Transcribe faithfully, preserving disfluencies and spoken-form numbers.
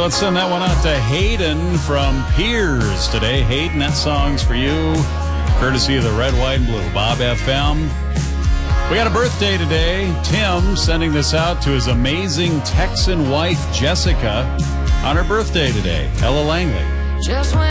let's send that one out to Hayden from Piers today. Hayden, that song's for you, courtesy of the Red, White, and Blue, Bob F M. We got a birthday today. Tim sending this out to his amazing Texan wife, Jessica, on her birthday today. Ella Langley. Just when